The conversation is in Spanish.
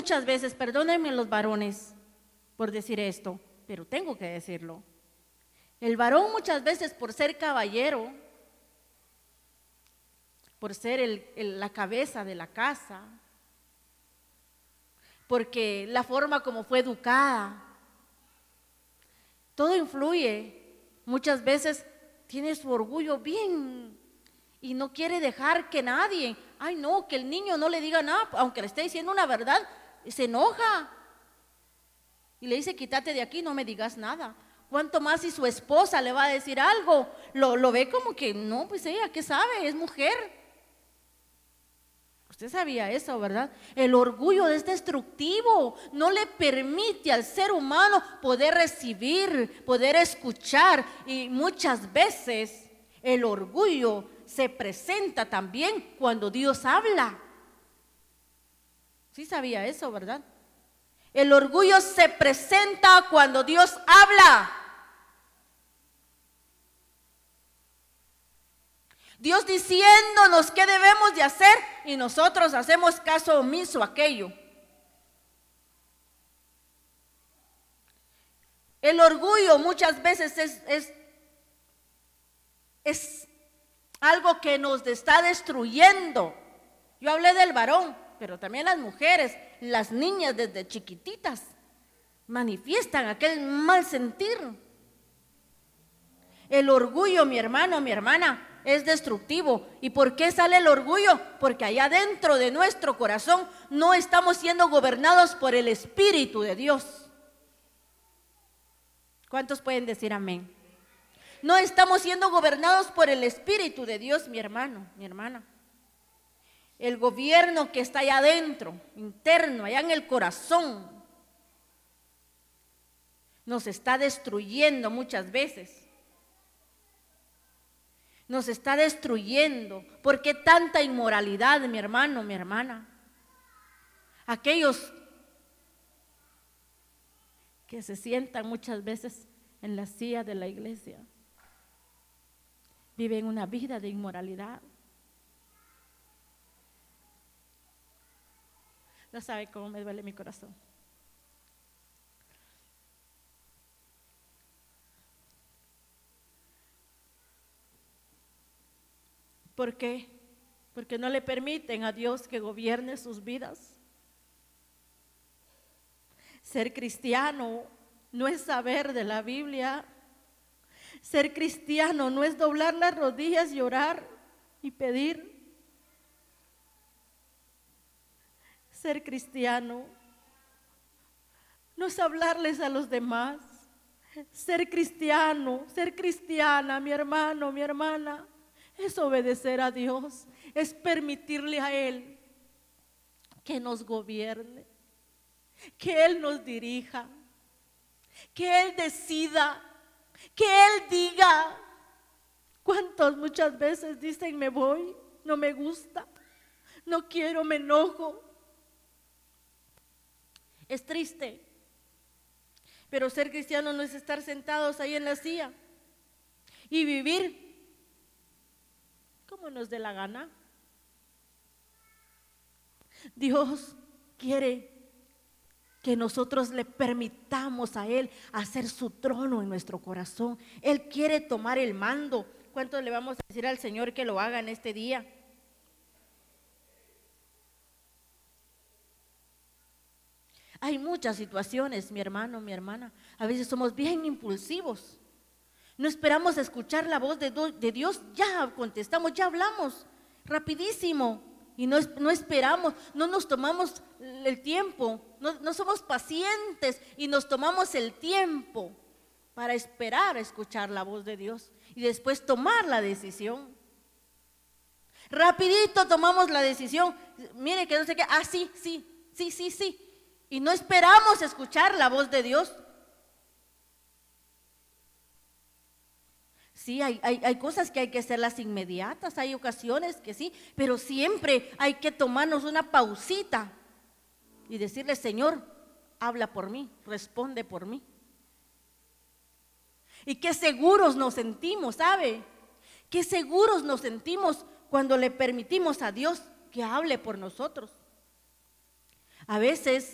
muchas veces, perdónenme los varones por decir esto, pero tengo que decirlo. El varón muchas veces por ser caballero, por ser la cabeza de la casa, porque la forma como fue educada, todo influye. Muchas veces tiene su orgullo bien y no quiere dejar que nadie, ay no, que el niño no le diga nada, aunque le esté diciendo una verdad, se enoja y le dice, quítate de aquí, no me digas nada. ¿Cuánto más si su esposa le va a decir algo? Lo ve como que no, pues ella, ¿qué sabe? Es mujer. Usted sabía eso, ¿verdad? El orgullo es destructivo, no le permite al ser humano poder recibir, poder escuchar, y muchas veces el orgullo se presenta también cuando Dios habla. Sí sabía eso, ¿verdad? El orgullo se presenta cuando Dios habla. Dios diciéndonos qué debemos de hacer y nosotros hacemos caso omiso a aquello. El orgullo muchas veces es algo que nos está destruyendo. Yo hablé del varón, pero también las mujeres, las niñas desde chiquititas manifiestan aquel mal sentir. El orgullo, mi hermano, mi hermana, es destructivo. ¿Y por qué sale el orgullo? Porque allá dentro de nuestro corazón no estamos siendo gobernados por el Espíritu de Dios. ¿Cuántos pueden decir amén? No estamos siendo gobernados por el Espíritu de Dios, mi hermano, mi hermana. El gobierno que está allá adentro, interno, allá en el corazón, nos está destruyendo muchas veces. Nos está destruyendo. ¿Por qué tanta inmoralidad, mi hermano, mi hermana? Aquellos que se sientan muchas veces en la silla de la iglesia viven una vida de inmoralidad. No sabe cómo me duele mi corazón. ¿Por qué? Porque no le permiten a Dios que gobierne sus vidas. Ser cristiano no es saber de la Biblia. Ser cristiano no es doblar las rodillas y orar y pedir. Ser cristiano no es hablarles a los demás. Ser cristiano, ser cristiana, mi hermano, mi hermana, es obedecer a Dios, es permitirle a Él que nos gobierne, que Él nos dirija, que Él decida, que Él diga. ¿Cuántos muchas veces dicen me voy, no me gusta, no quiero, me enojo? Es triste, pero ser cristiano no es estar sentados ahí en la silla y vivir como nos dé la gana. Dios quiere que nosotros le permitamos a Él hacer su trono en nuestro corazón. Él quiere tomar el mando. ¿Cuánto le vamos a decir al Señor que lo haga en este día? Hay muchas situaciones, mi hermano, mi hermana. A veces somos bien impulsivos. No esperamos escuchar la voz de Dios, ya contestamos, ya hablamos, rapidísimo. Y no esperamos, no nos tomamos el tiempo, no somos pacientes y nos tomamos el tiempo para esperar a escuchar la voz de Dios y después tomar la decisión. Rapidito tomamos la decisión, mire que no sé qué, sí. Y no esperamos escuchar la voz de Dios. Sí, hay cosas que hay que hacerlas inmediatas, hay ocasiones que sí, pero siempre hay que tomarnos una pausita y decirle, Señor, habla por mí, responde por mí. Y qué seguros nos sentimos, ¿sabe? Qué seguros nos sentimos cuando le permitimos a Dios que hable por nosotros. A veces